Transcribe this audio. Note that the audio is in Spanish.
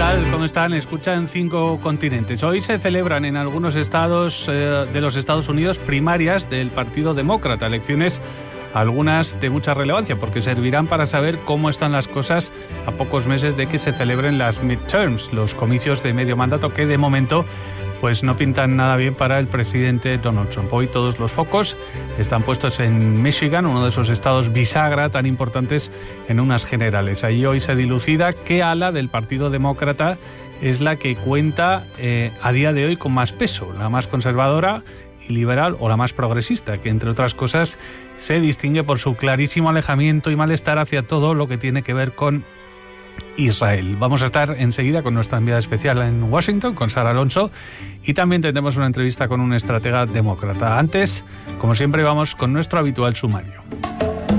tal? ¿Cómo están? Escuchan 5 continentes. Hoy se celebran en algunos estados de los Estados Unidos primarias del Partido Demócrata, elecciones algunas de mucha relevancia porque servirán para saber cómo están las cosas a pocos meses de que se celebren las midterms, los comicios de medio mandato que de momento pues no pintan nada bien para el presidente Donald Trump. Hoy todos los focos están puestos en Michigan, uno de esos estados bisagra tan importantes en unas generales. Allí hoy se dilucida qué ala del Partido Demócrata es la que cuenta a día de hoy con más peso, la más conservadora y liberal o la más progresista, que entre otras cosas se distingue por su clarísimo alejamiento y malestar hacia todo lo que tiene que ver con Israel. Vamos a estar enseguida con nuestra enviada especial en Washington, con Sara Alonso, y también tendremos una entrevista con un estratega demócrata. Antes, como siempre, vamos con nuestro habitual sumario.